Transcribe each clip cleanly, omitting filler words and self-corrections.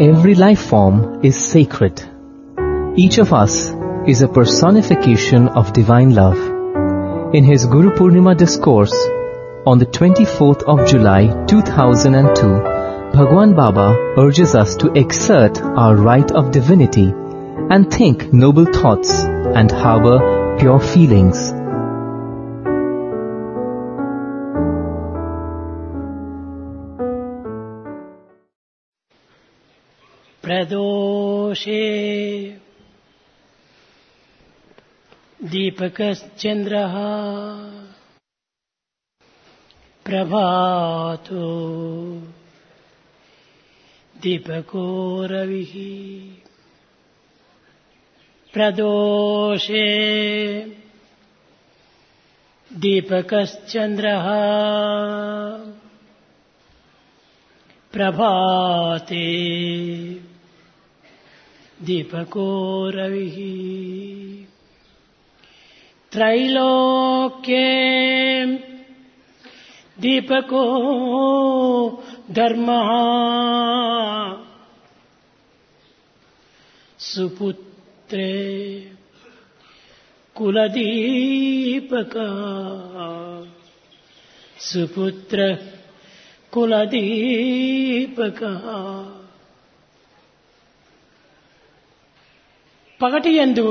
every life form is sacred. Each of us is a personification of divine love. In his Guru Purnima discourse on the 24th of July 2002, Bhagwan Baba urges us to exert our right of divinity and think noble thoughts and harbor pure feelings. प्रदोषे दीपकश्चन्द्रः प्रभातो दीपको रविः प्रदोषे दीपकश्चन्द्रः प्रभाते दीपको रविः त्रैलोक्ये दीपको धर्मः सुपुत्रे कुलदीपकः सुपुत्र కులదీపకః పగటియందు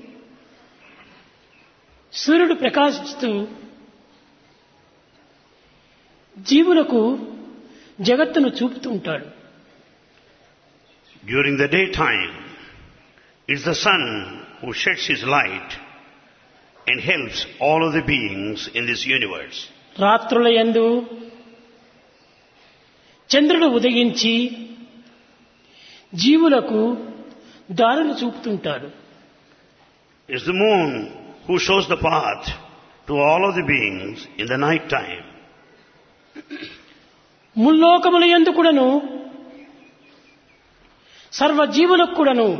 సూర్యుడు ప్రకాశిస్తూ జీవులకు జగత్తును చూపుతూ ఉంటాడు. During the daytime, it's the sun who sheds his light and helps all of the beings in this universe. రాత్రులయందు చంద్రుడు ఉదయించి జీవులకు దారులు చూపుతుంటాడు. It's the moon who shows the path to all of the beings in the night time. ముల్లోకములయందు కూడాను సర్వ జీవులకు కూడాను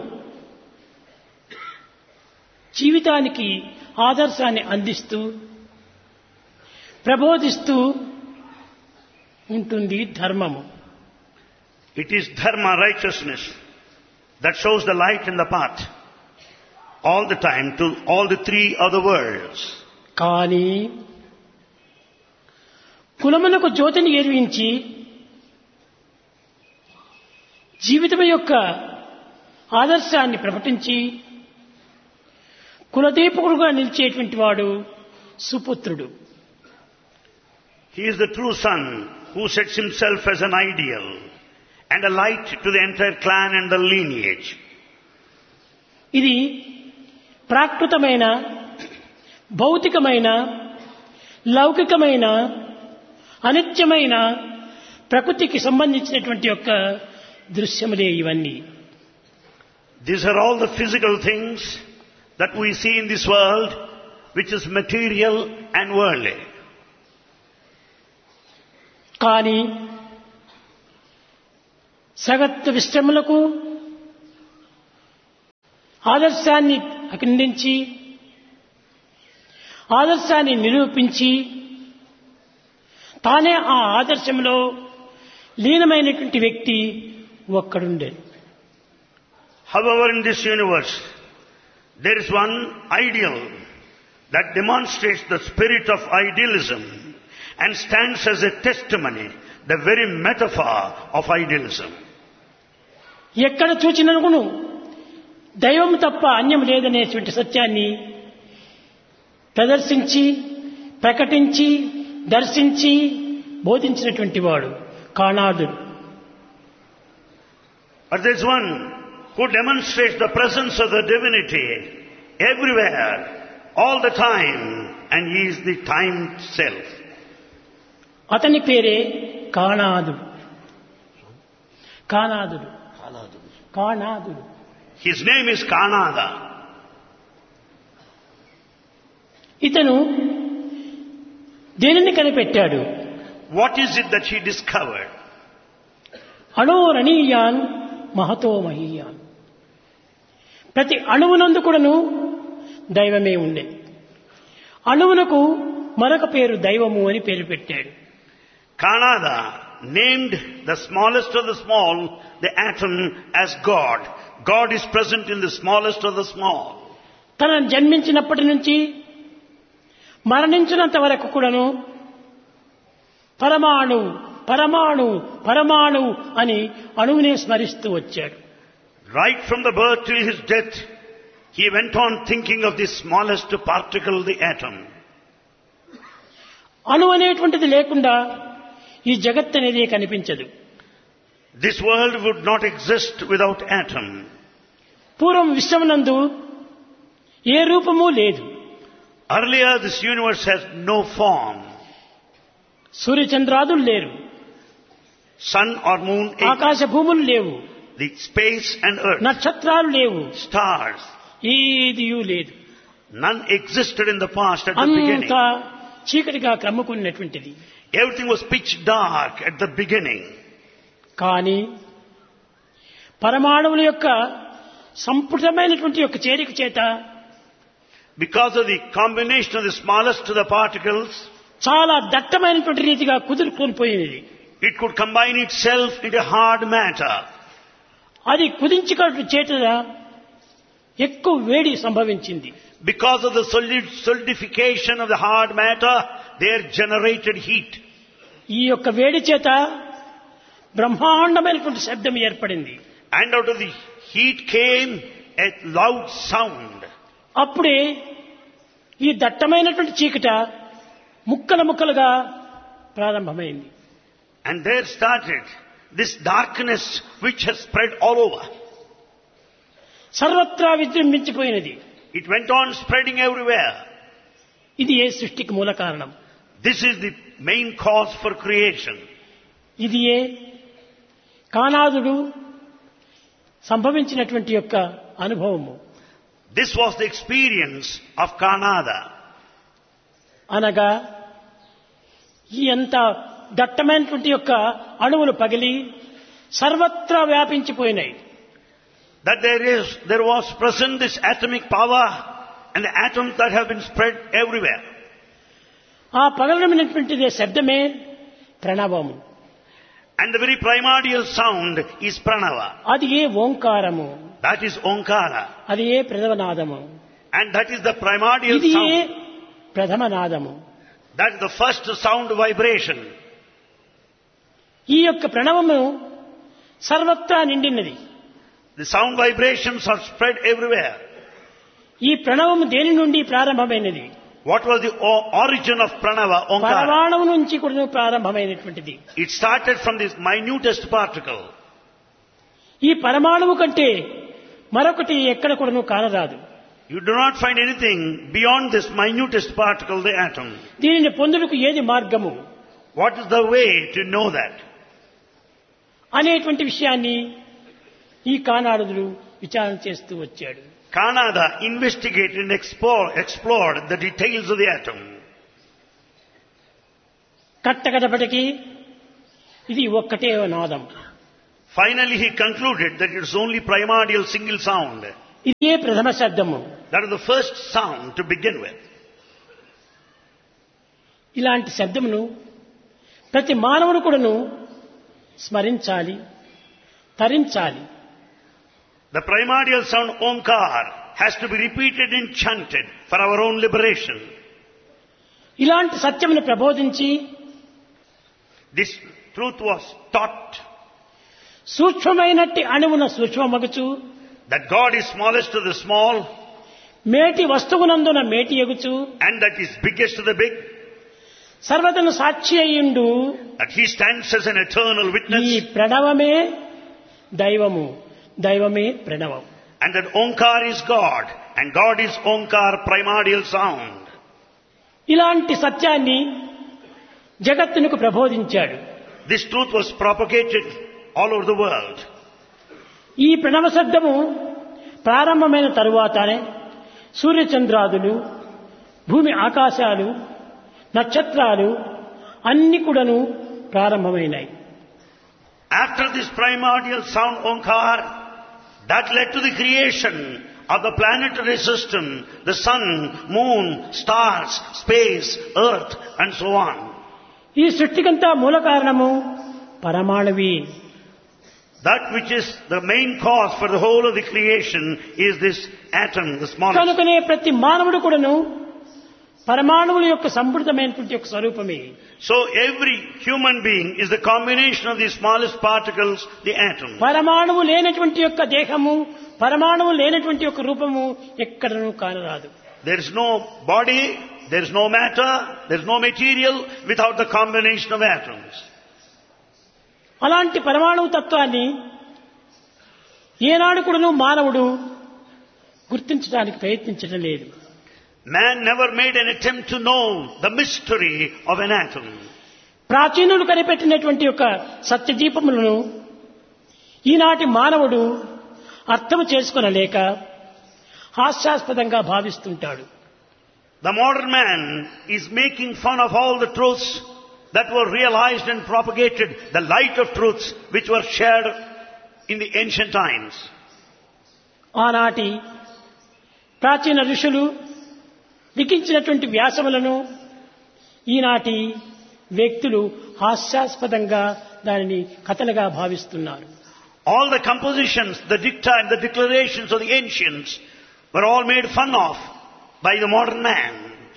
జీవితానికి ఆదర్శాన్ని అందిస్తూ ప్రబోధిస్తూ ఉంటుంది ధర్మము. It is dharma, righteousness, that shows the light and the path all the time to all the three other worlds. కానీ కులమునకు జ్యోతిని ఎరిగించి జీవితం యొక్క ఆదర్శాన్ని ప్రకటించి కులదీపకుడుగా నిలిచేటువంటి వాడు సుపుత్రుడు. He is the true son who sets himself as an ideal and a light to the entire clan and the lineage. ఇది ప్రాకృతమైన భౌతికమైన లౌకికమైన అనిత్యమైన ప్రకృతికి సంబంధించినటువంటి యొక్క దృశ్యములే ఇవన్నీ. These are all the physical things that we see in this world, which is material and worldly. కానీ సగత్వ విశ్రమలకు ఆదర్శాన్ని అందించి ఆదర్శాన్ని నిరూపించి తానే ఆ ఆదర్శంలో లీనమైనటువంటి వ్యక్తి ఒక్కడుండే. However, in this universe, there is one ideal that demonstrates the spirit of idealism and stands as a testimony, the very metaphor of idealism. ఎక్కడ చూచినను దైవం తప్ప అన్యం లేదనేటువంటి సత్యాన్ని ప్రదర్శించి ప్రకటించి దర్శించి బోధించినటువంటి వాడు కాణాదుడు. But there is one who demonstrates the presence of the divinity everywhere, all the time, and he is the time itself. అతని పేరే కాణాదుడు. కాణాదుడు కాణాదుడు. His name is Kanada. ఇతను దేనిని కనిపెట్టాడు? What is it that he discovered? అణోరణీయాన్ Mahato మహీయాన్. ప్రతి అణువునందు కూడాను దైవమే ఉండే. అణువునకు మరొక పేరు దైవము అని పేరు పెట్టాడు. Kanada named the smallest of the small, the atom, as God. God is present in the smallest of the small. తనను జన్మించినప్పటి నుంచి మరణించినంత వరకు కూడాను పరమాణు పరమాణు పరమాణు అని అణువునే స్మరిస్తూ వచ్చాడు. Right from the birth till his death, he went on thinking of the smallest particle, the atom. అణువు అనేటువంటిది లేకుండా ఈ జగత్ అనేది కనిపించదు. This world would not exist without atom. పూర్వం విశ్వమునందు ఏ రూపము లేదు. Earlier this universe has no form. సూర్యచంద్రాదులు లేరు, Sun or moon, ఆకాశ భూములు లేవు, the space and earth, నక్షత్రాలు లేవు, stars. ఏదియూ లేదు. None existed in the past at the beginning. అంతా చీకటిగా క్రమ్ముకున్నటువంటిది. Everything was pitch dark at the beginning. కానీ పరమాణువుల యొక్క సంపుటమైనటువంటి యొక్క చేరిక చేత Because of the combination of the smallest to the particles, చాలా దట్టమైనటువంటి రీతిగా కుదురుకొని పోయినది. it could combine itself into hard matter. అది కుదించుకున్న చేత ఎక్కువ వేడి సంభవించింది. Because of the solidification of the hard matter, there generated heat. ఈ యొక్క వేడి చేత బ్రహ్మాండమైనటువంటి శబ్దం ఏర్పడింది. And out of the heat came a loud sound. అప్పుడే ఈ దట్టమైనటువంటి చీకట ముక్కలు ముక్కలుగా ప్రారంభమైంది. And there started this darkness which has spread all over. సర్వత్రా విజృంభించిపోయినది. It went on spreading everywhere. ఇది ఏ సృష్టికి మూల కారణం. This is the main cause for creation. ఇది ఏ కానాదుడు సంభవించినటువంటి యొక్క అనుభవము. This was the experience of Kanada. అనగా ఈ ఎంత దట్టమైనటువంటి యొక్క అణువులు పగిలి సర్వత్రా వ్యాపించిపోయినాయి. That there was present this atomic power and the atoms that have been spread everywhere. ఆ పగలమైనటువంటిదే శబ్దమే ప్రణవము. And the very primordial sound is Pranava. అది ఏ ఓంకారము. That is Onkara. అది ఏ ప్రథమనాదము. And that is the primordial ఇది ఏ sound. ప్రథమనాదము. That is the first sound vibration. ఈ యొక్క ప్రణవము సర్వత్రా నిండినది. The sound vibrations are spread everywhere. ఈ ప్రణవము దేని నుండి ప్రారంభమైనది? What was the origin of Pranava, Onkara? పరమాణువు నుంచి కూడా ప్రారంభమైనటువంటిది. It started from this minutest particle. ఈ పరమాణువు కంటే మరొకటి ఎక్కడ కూడా కానరాదు. You do not find anything beyond this minutest particle, the atom. దీనిని పొందుటకు ఏది మార్గము What is the way to know that? అనేటువంటి విషయాన్ని ఈ కానాడుడు విచారణ చేస్తూ వచ్చాడు. Kanada investigated and explored the details of the atom. కట్టకడపటికి ఇది ఒక్కటే నాదం. Finally he concluded that it is only primordial single sound. ఇదే ప్రథమ శబ్దము. That is the first sound to begin with. ఇలాంటి శబ్దమును ప్రతి మానవుడు కూడాను స్మరించాలి, తరించాలి. The primordial sound Omkar has to be repeated and chanted for our own liberation. ఇలాంటి సత్యమును ప్రబోధించి This truth was taught, సూక్ష్మమైనట్టి అణువున సూక్ష్మమగుచు that God is smallest to the small మేటి వస్తువునందున మేటి ఎగుచు and that is biggest to the big, సర్వతను Sakshi అయ్యుండు that He stands as an eternal ఈ witness, ప్రణవమే దైవము, దైవమే ప్రణవం. and that Omkar is God and God is Omkar, primordial sound. ఇలాంటి సత్యాన్ని జగత్తునకు ప్రబోధించాడు. This truth was propagated all over the world. ఈ ప్రణవ శబ్దము ప్రారంభమైన తరువాతనే సూర్యచంద్రాదులు, భూమి ఆకాశాలు, నక్షత్రాలు అన్ని కూడాను ప్రారంభమైనాయి. After this primordial sound Omkar, that led to the creation of the planetary system, the sun, moon, stars, space, earth and so on. ఈ సృష్టికంతా మూల కారణము పరమాణువే. That which is the main cause for the whole of the creation is this atom, the smallest. కనుకనే ప్రతి మానవుడు కూడాను పరమాణువుల యొక్క సంపృతమైనటువంటి యొక్క స్వరూపమే. So every human being is the combination of the smallest particles, the atom. పరమాణువు లేనటువంటి యొక్క దేహము, పరమాణువు లేనటువంటి యొక్క రూపము ఎక్కడనూ కానరాదు. There is no body, there is no matter, there is no material without the combination of atoms. అలాంటి పరమాణువు తత్వాన్ని ఏనాడు కూడాను మానవుడు గుర్తించడానికి ప్రయత్నించడం లేదు. Man never made an attempt to know the mystery of an atom. ప్రాచీనులు కనిపెట్టినటువంటి యొక్క సత్యదీపములను ఈనాటి మానవుడు అర్థం చేసుకొనలేక హాస్యాస్పదంగా భావిస్తుంటాడు. The modern man is making fun of all the truths that were realized and propagated, the light of truths which were shared in the ancient times. ఆనాటి ప్రాచీన ఋషులు లిఖించినటువంటి వ్యాసములను ఈనాటి వ్యక్తులు హాస్యాస్పదంగా దానిని కథలుగా భావిస్తున్నారు. All the compositions, the dicta and the declarations of the ancients were all made fun of by the modern man.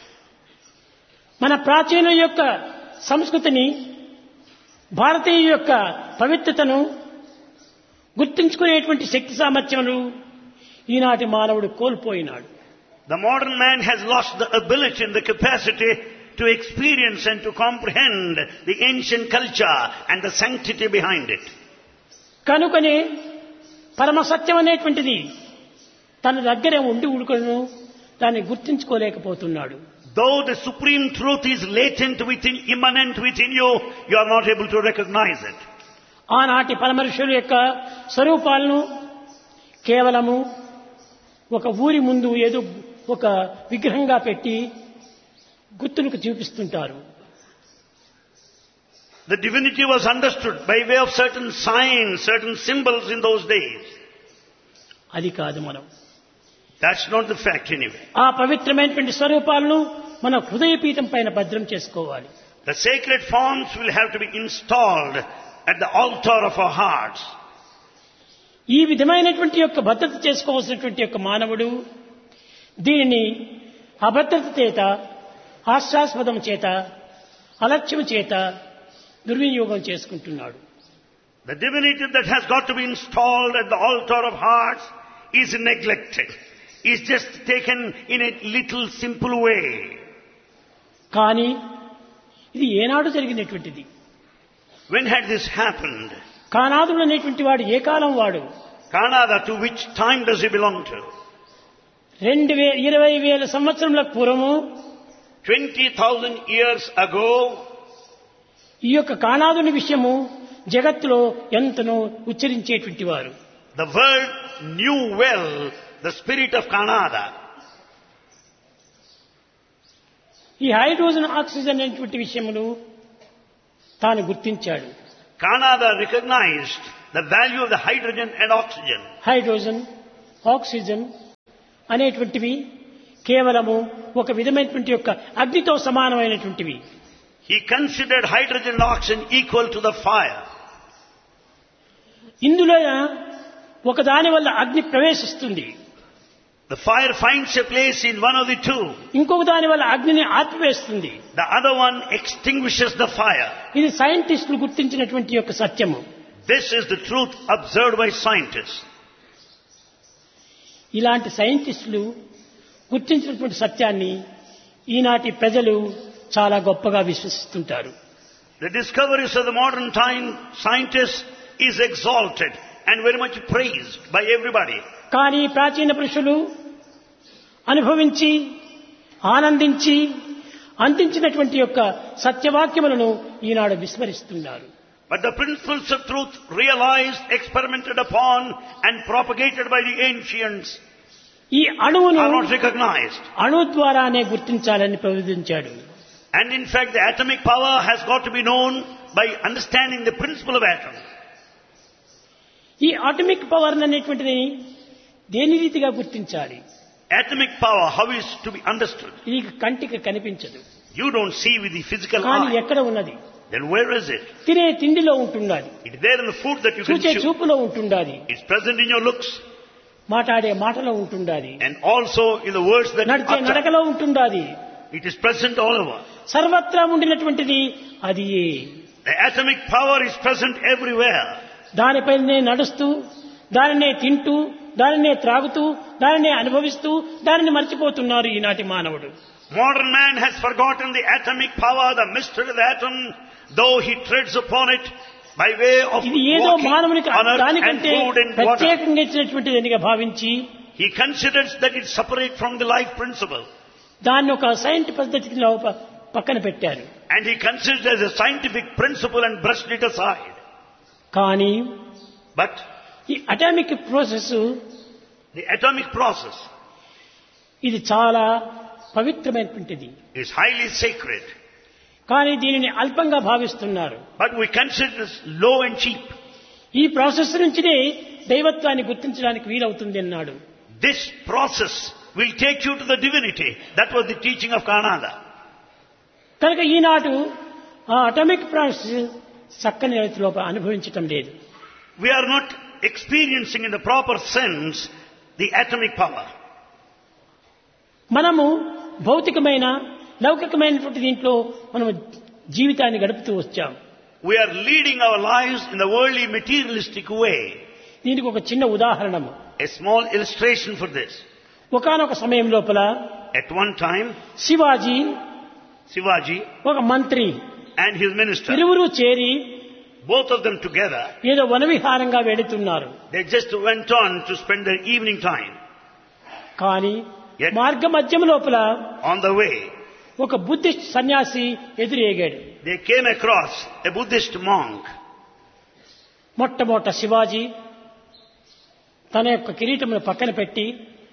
మన ప్రాచీన యొక్క సంస్కృతిని, భారతీయ యొక్క పవిత్రతను గుర్తించుకునేటువంటి శక్తి సామర్థ్యములు ఈనాటి మానవుడు కోల్పోయినాడు. The modern man has lost the ability and the capacity to experience and to comprehend the ancient culture and the sanctity behind it. కనుకనే పరమ సత్యం అనేటువంటిది తన దగ్గర ఉండి ఉడుకును దాన్ని గుర్తించుకోలేకపోతున్నాడు. Though the supreme truth is latent within, immanent within you, you are not able to recognize it. ఆనాటి పరమ ఋషుల యొక్క స్వరూపాలను కేవలము ఒక ఊరి ముందు ఏదో ఒక విగ్రహంగా పెట్టి గుర్తులకు చూపిస్తుంటారు. The divinity was understood by way of certain signs, certain symbols in those days. అది కాదు మనం. That's not the fact anyway. ఆ పవిత్రమైనటువంటి స్వరూపాలను మన హృదయపీఠం పైన భద్రం చేసుకోవాలి. The sacred forms will have to be installed at the altar of our hearts. ఈ విధమైనటువంటి యొక్క భద్రత చేసుకోవాల్సినటువంటి యొక్క మానవుడు దీనిని అభద్రత చేత, హాస్యాస్పదం చేత, అలక్ష్యం చేత దుర్వినియోగం చేసుకుంటున్నాడు. The divinity that has got to be installed at the altar of hearts is neglected, is just taken in a little simple way. కానీ ఇది ఏనాడు జరిగినటువంటిది? When had this happened? కానాదుడు అనేటువంటి వాడు ఏ కాలం వాడు? Kanada, to which time does he belong to? 20,000 సంవత్సరముల పూర్వము 20,000 years ago, ఈ యొక్క కానాదుని విషయము జగత్తులో ఎంతనో ఉచ్చరించేటువంటి వారు. the world knew well the spirit of Kanada. ఈ హైడ్రోజన్ ఆక్సిజన్ అనేటువంటి విషయములు తాను గుర్తించాడు. Kanada recognized the value of the hydrogen and oxygen. Hydrogen, oxygen అనేటువంటివి కేవలము ఒక విధమైనటువంటి యొక్క అగ్నితో సమానమైనటువంటివి. He considered hydrogen and oxygen equal to the fire. ఇందులో ఒక దాని వల్ల అగ్ని ప్రవేశిస్తుంది, The fire finds a place in one of the two. ఇంకొక దాని వల్ల అగ్నిని ఆర్పివేస్తుంది. The other one extinguishes the fire. ఇది సైంటిస్టులు గుర్తించినటువంటి యొక్క సత్యము. This is the truth observed by scientists. ఇలాంటి సైంటిస్టులు గుర్తించినటువంటి సత్యాన్ని ఈనాటి ప్రజలు చాలా గొప్పగా విశ్వసిస్తుంటారు. The discoveries of the modern time scientists is exalted and very much praised by everybody. కానీ ప్రాచీన పురుషులు అనుభవించి ఆనందించి అందించినటువంటి యొక్క సత్యవాక్యములను ఈనాడు విస్మరిస్తున్నారు. But the principles of truth realized, experimented upon and propagated by the ancients ఈ అణువును are not recognized. అణు ద్వారానే గుర్తించాలని ప్రబోధించాడు. And in fact the atomic power has got to be known by understanding the principle of atom. ఈ atomic power అనేటువంటిది దేని రీతిగా గుర్తించాలి? Atomic power, how is to be understood? ఇది కంటికి కనిపించదు, You don't see with the physical కానీ eye. ఎక్కడ ఉన్నది? Then where is it? తినే తిండిలో ఉంటున్నది, It is there in the food that you can చూచే chew. చూపులో ఉంటున్నది, It's present in your looks మాట్లాడే మాటలో ఉంటున్నది, and also in the words that you నడిచే utter. నడకలో ఉంటున్నది. It is present all over. సర్వత్రా ఉండినటువంటిది అది. The atomic power is present everywhere. దానిపైనే నడుస్తూ, దానినే తింటూ, దానినే త్రాగుతూ, దానినే అనుభవిస్తూ, దానిని మర్చిపోతున్నారు ఈనాటి మానవుడు. Modern man has forgotten the atomic power, the mystery of the atom, though he treads upon it by way of ఇది ఏదో walking మానవునికి on earth and దానికంటే food and water. ప్రత్యేకంగా ఇచ్చినటువంటిదిగా భావించి He considers that it's separate from the life principle. దాన్ని ఒక scientific పద్ధతిలో పక్కన పెట్టారు. And he considers it as a scientific principle and brushed it aside. కానీ But ఈ atomic process the atomic process ఇది చాలా పవిత్రమైనటువంటిది. is highly sacred. కానీ దీనిని అల్పంగా భావిస్తున్నారు. But we consider this low and cheap. ఈ ప్రాసెస్ నుంచినే దైవత్వాన్ని గుర్తించడానికి వీలవుతుంది అన్నాడు. This process will take you to the divinity. That was the teaching of Kanada. కనుక ఈనాడు ఆ అటామిక్ ప్రాసెస్ చక్కని రీతిలో అనుభవించటం లేదు. We are not experiencing in the proper sense the atomic power. మనము భౌతికమైన లౌకికమైనటువంటి దీంట్లో మనం జీవితాన్ని గడుపుతూ వచ్చాం. We are leading our lives in the worldly materialistic way. దీనికి ఒక చిన్న ఉదాహరణము. A small illustration for this. ఒకానొక సమయం లోపల At one time, Shivaji Shivaji ఒక మంత్రి and his minister, ఇరువురు చేరి both of them together, ఏదో వనవిహారంగా వెళుతున్నారు. they just went on to spend their evening time. కానీ Yet- మార్గ మధ్యం లోపల On the way, ఒక బుద్ధిస్ట్ సన్యాసి ఎదురేగాడు. they came across a Buddhist monk. మొట్టమొదట శివాజీ తన యొక్క కిరీటమును పక్కన పెట్టి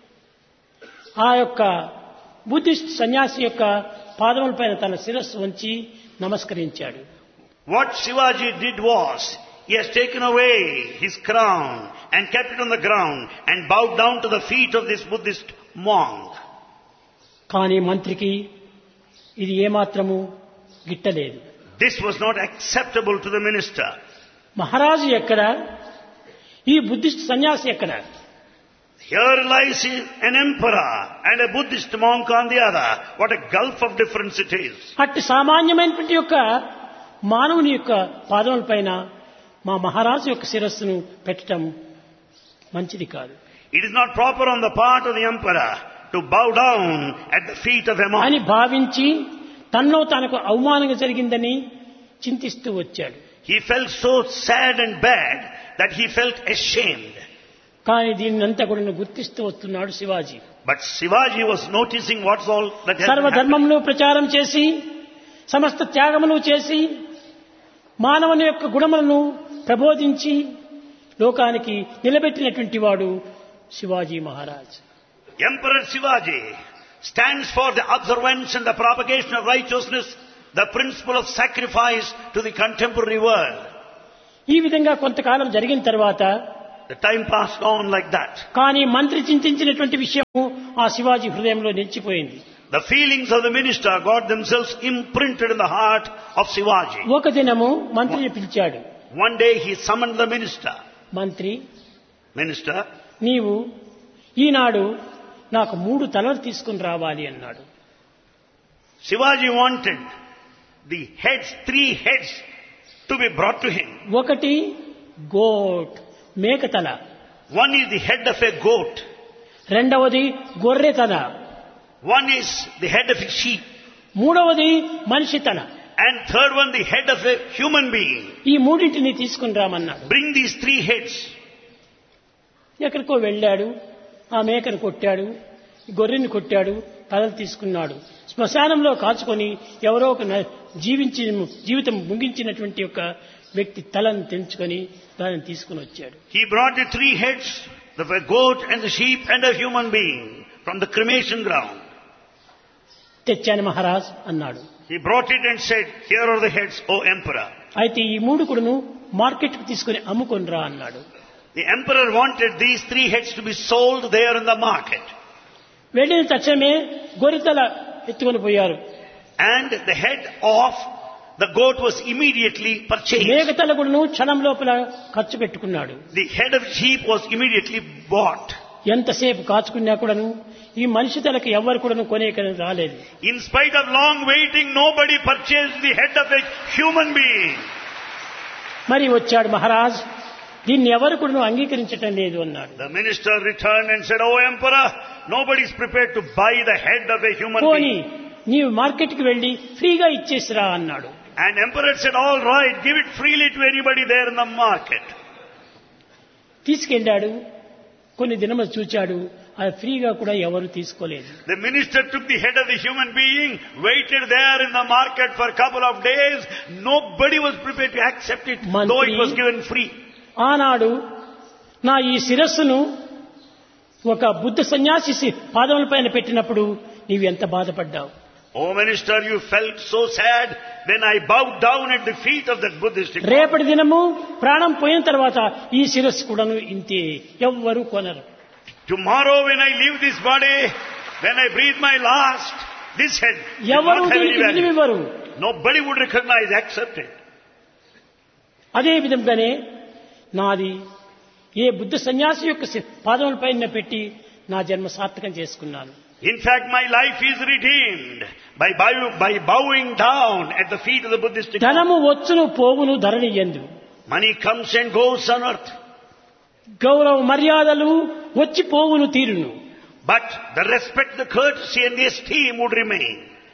ఆ యొక్క బుద్ధిస్ట్ సన్యాసి యొక్క పాదములపైన తన శిరస్సు ఉంచి నమస్కరించాడు. What Shivaji did was, he has taken away his crown and kept it on the ground and bowed down to the feet of this Buddhist monk. కానీ మంత్రికి ఇది ఏమాత్రము గిట్టలేదు. This was not acceptable to the minister. మహారాజు ఎక్కడ, ఈ Buddhist సన్యాసి ఎక్కడ? Here lies an emperor and a Buddhist monk on the other. What a gulf of difference it is. అట్టి సామాన్యమైనటువంటి యొక్క మానవుని యొక్క పాదములపైన మా మహారాజు యొక్క శిరస్సును పెట్టడం మంచిది కాదు It is not proper on the part of the emperor to bow down at the feet of a monk. అని భావించి తనలో తనకు అవమానంగా జరిగిందని చింతిస్తూ వచ్చాడు. He felt so sad and bad that he felt ashamed. కానీ దీన్నంతా కూడా గుర్తిస్తూ వస్తున్నాడు Shivaji. But Shivaji was noticing what's all that has happened. సర్వధర్మమును ప్రచారం చేసి సమస్త త్యాగములు చేసి మానవుని యొక్క గుణములను ప్రబోధించి లోకానికి నిలబెట్టినటువంటి వాడు Shivaji Maharaj. Emperor Shivaji stands for the observance and the propagation of righteousness, the principle of sacrifice to the contemporary world. ఈ విధంగా కొంతకాలం జరిగిన తర్వాత The time passed on like that. కానీ మంత్రి చింతించినటువంటి విషయము ఆ శివాజీ హృదయంలో నిలిచిపోయింది. The feelings of the minister got themselves imprinted in the heart of Shivaji. ఒక దినము మంత్రిని పిలిచాడు. One day he summoned the minister. మంత్రి, Minister, నీవు ఈనాడు నాకు 3 తలలు తీసుకుని రావాలి అన్నాడు. Shivaji wanted the heads, 3 heads to be brought to him. ఒకటి గోట్ మేక తల, One is the head of a goat. రెండవది గొర్రె తల, One is the head of a sheep. మూడవది మనిషి తల. And third one, the head of a human being. ఈ మూడింటిని తీసుకుని రామన్నాడు. Bring these 3 heads. ఎక్కడికో వెళ్ళాడు, ఆ మేకను కొట్టాడు, గొర్రెని కొట్టాడు, తలలు తీసుకున్నాడు. శ్మశానంలో కాచుకొని ఎవరో ఒక జీవితం ముగించినటువంటి ఒక వ్యక్తి తలను తెంచుకొని దానిని తీసుకుని వచ్చాడు. He brought the 3 heads of a goat and the sheep and a human being from the cremation ground. తెచ్చాను మహారాజ్ అన్నాడు. He brought it and said, here are the heads, O emperor. అయితే ఈ 3 కూడాను మార్కెట్కు తీసుకుని అమ్ముకొని రా అన్నాడు. The emperor wanted these 3 heads to be sold there in the market. వెళ్ళిన తక్షణమే గొర్రెతల ఎత్తుకొని పోయారు. And the head of the goat was immediately purchased. మేకతల కూడాను క్షణం లోపల ఖర్చు పెట్టుకున్నాడు. The head of sheep was immediately bought. ఎంతసేపు కాచుకున్నా కూడాను ఈ మనిషి తలకు ఎవ్వరు కూడాను కొనేక రాలేదు. In spite of long waiting, nobody purchased the head of a human being. మరి వచ్చాడు మహారాజ్, దీన్ని ఎవరు కూడాను అంగీకరించటం లేదు అన్నాడు. The minister returned and said, "Oh emperor, nobody is prepared to buy the head of a human పోనీ being." నీవు మార్కెట్కి వెళ్లి ఫ్రీగా ఇచ్చేసిరా అన్నాడు. And emperor said, "All right, give it freely to anybody there in the market." తీసుకెళ్ళాడు. కొన్ని దినములు చూచాడు, అది ఫ్రీగా కూడా ఎవరు తీసుకోలేదు. The minister took the head of the human being, waited there in the market for a couple of days. Nobody was prepared to accept it, though it was given free. ఆనాడు నా ఈ శిరస్సును ఒక బుద్ధ సన్యాసి పాదముల పైన పెట్టినప్పుడు నీవు ఎంత బాధపడ్డావు. Oh minister, you felt so sad when I bowed down at the feet of that Buddhist. రేపటి దినము ప్రాణం పోయిన తర్వాత ఈ శిరస్సు కూడాను ఇంతే, ఎవ్వరూ కొనరు. Tomorrow when I leave this body, when I breathe my last, this head will ఎవరు not have any దీనికి value. విలువివ్వరు. Nobody would recognize, accept it. అదే విధంగానే నాది ఏ బుద్ధ సన్యాసి యొక్క పాదముల పైన పెట్టి నా జన్మ సార్థకం చేసుకున్నాను. In fact, my life is redeemed by bowing down at the feet of the Buddhist. ధనము వచ్చును పోవును ధరణి యందు. Money comes and goes on earth. గౌరవ మర్యాదలు వచ్చి పోవును తీరును. But the respect, the courtesy and the esteem would remain.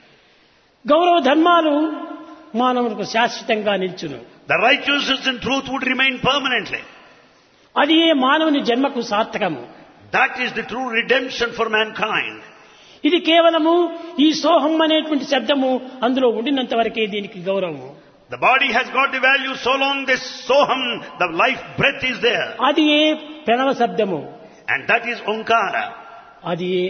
గౌరవ ధర్మాలు మానవులకు శాశ్వతంగా నిల్చును. The righteousness and truth would remain permanently. అది ఏ మానవుని జన్మకు సార్థకము. That is the true redemption for mankind. ఇది కేవలము ఈ సోహం అనేటువంటి శబ్దము అందులో ఉండినంత వరకే దీనికి గౌరవము. The body has got the value so long this soham, the life breath is there. అది ఏ ప్రణవ శబ్దము. And that is Omkara. అది ఏ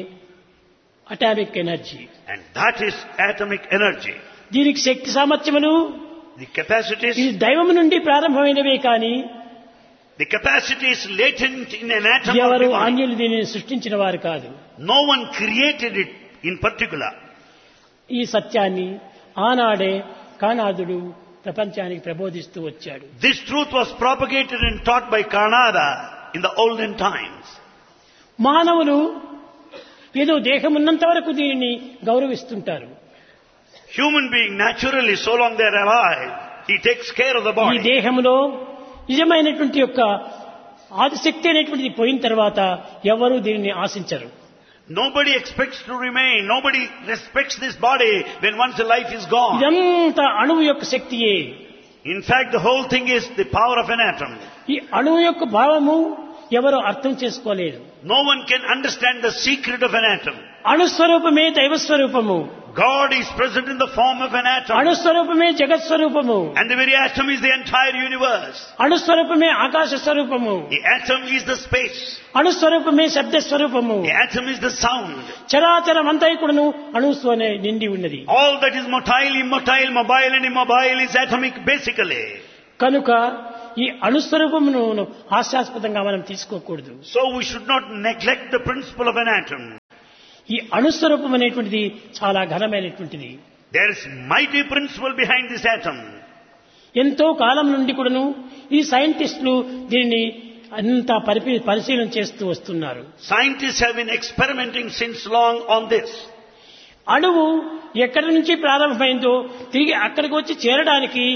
atomic energy. And that is atomic energy. దీనికి శక్తి సామర్థ్యములు The capacities, ఇది దైవము నుండి ప్రారంభమైనవే కానీ the capacity is latent in an atom of ఎవరు divine. అన్యులు దీనిని సృష్టించిన వారు కాదు. No one created it in particular. ఈ సత్యాన్ని ఆనాడే కానాదుడు ప్రపంచానికి ప్రబోధిస్తూ వచ్చాడు. This truth was propagated and taught by Kanada in the olden times. మానవులు ఏదో దేహం ఉన్నంత వరకు దీనిని గౌరవిస్తుంటారు. Human being naturally, so long they are alive, he takes care of the ఈ body. దేహంలో నిజమైనటువంటి యొక్క ఆదిశక్తి అనేటువంటిది పోయిన తర్వాత ఎవరు దీనిని ఆశించరు. Nobody expects to remain. Nobody respects this body when once the life is gone. ఇదంతా అణువు యొక్క శక్తియే. In fact, the whole thing is the power of an atom. ఈ అణువు యొక్క భావము ఎవరు అర్థం చేసుకోలేరు. No one can understand the secret of an atom. అణుస్వరూపమే దైవస్వరూపము. God is present in the form of an atom. అణుస్వరూపమే జగత్స్వరూపము. And the very atom is the entire universe. అణుస్వరూపమే ఆకాశ స్వరూపము. The atom is the space. అణుస్వరూపమే శబ్ద స్వరూపము. The atom is the sound. చరాచరమంతా కూడాను అణువుతోనే నిండి ఉన్నది. All that is motile, immotile, mobile and immobile is atomic basically. కనుక ఈ అణుస్వరూపమును హాస్యాస్పదంగా మనం తీసుకోకూడదు. So we should not neglect the principle of an atom. ఈ అణుస్వరూపం అనేటువంటిది చాలా ఘనమైనటువంటిది. There is mighty principle behind this atom. ఎంతో కాలం నుండి కూడాను ఈ సైంటిస్టులు దీనిని అంతా పరిశీలన చేస్తూ వస్తున్నారు. Scientists have been experimenting since long on this. అణువు ఎక్కడి నుంచి ప్రారంభమైందో తిరిగి అక్కడికి వచ్చి చేరడానికి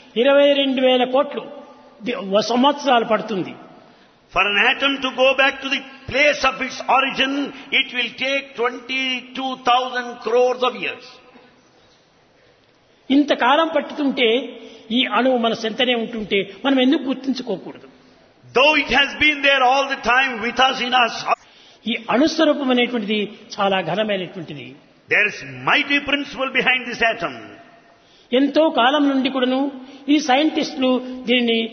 22,000 కోట్లు సంవత్సరాలు పడుతుంది. For an atom to go back to the place of its origin, it will take 22,000 crores of years. ఇంతకాలం పట్టుతుంటే ఈ అణువు మన సెంతనే ఉంటుంటే మనం ఎందుకు గుర్తించుకోకూడదు? Though it has been there all the time with us in us. ఈ అణుస్వరూపం అనేటువంటిది చాలా ఘనమైనటువంటిది. There is mighty principle behind this atom. ఎంతో కాలం నుండి కూడాను ఈ సైంటిస్టులు దీనిని